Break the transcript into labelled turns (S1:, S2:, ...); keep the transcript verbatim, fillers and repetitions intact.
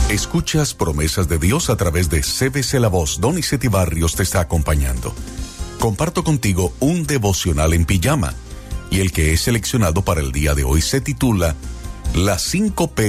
S1: Escuchas Promesas de Dios a través de C B C La Voz. Donizetti Barrios te está acompañando. Comparto contigo un devocional en pijama y el que he seleccionado para el día de hoy se titula Las cinco P